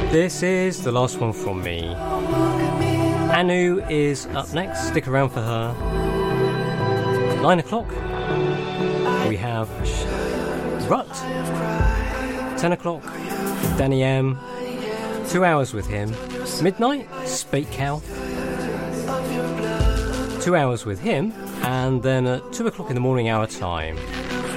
This is the last one from me. Anu is up next. Stick around for her. 9 o'clock. We have Rut. 10 o'clock. Danny M. 2 hours with him. Midnight. Spake Cow. 2 hours with him. And then at 2 o'clock in the morning our time,